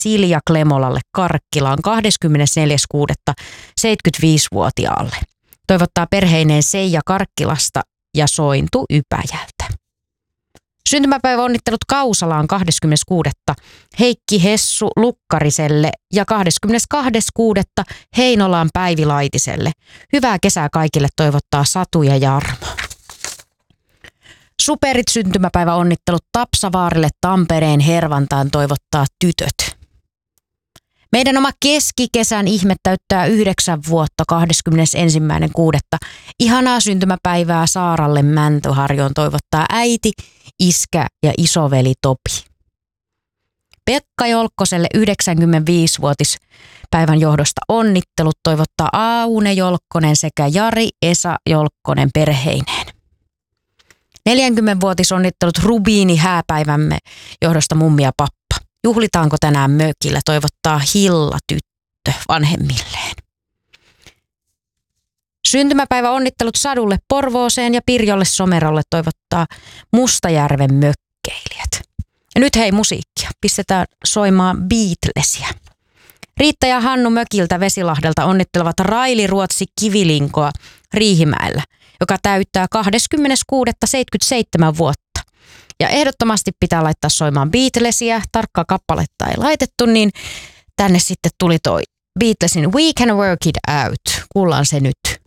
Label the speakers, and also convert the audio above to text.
Speaker 1: Silja Klemolalle Karkkilaan 24.6.75-vuotiaalle. Toivottaa perheineen Seija Karkkilasta ja Sointu Ypäjältä. Syntymäpäiväonnittelut Kausalaan 26. Heikki Hessu Lukkariselle ja 22.6. Heinolaan Päivi Laitiselle. Hyvää kesää kaikille toivottaa Satu ja Jarmo. Superit syntymäpäiväonnittelut Tapsavaarille Tampereen Hervantaan toivottaa tytöt. Meidän oma keskikesän ihme täyttää 9 vuotta 21.6. Ihanaa syntymäpäivää Saaralle Mäntyharjoon toivottaa äiti, iskä ja isoveli Topi. Pekka Jolkkoselle 95-vuotispäivän johdosta onnittelut toivottaa Aune Jolkkonen sekä Jari Esa Jolkkonen perheineen. 40-vuotisonnittelut Rubiini hääpäivämme johdosta mummi ja pappa. Juhlitaanko tänään mökillä, toivottaa Hilla tyttö vanhemmilleen. Syntymäpäiväonnittelut Sadulle Porvooseen ja Pirjolle Somerolle toivottaa Mustajärven mökkeilijät. Ja nyt hei musiikkia, pistetään soimaan Beatlesia. Riitta ja Hannu mökiltä Vesilahdelta onnittelevat Raili Ruotsi Kivilinkoa Riihimäellä, joka täyttää 26.77 vuotta. Ja ehdottomasti pitää laittaa soimaan Beatlesia, tarkkaa kappaletta ei laitettu, niin tänne sitten tuli toi Beatlesin We Can Work It Out. Kuullaan se nyt.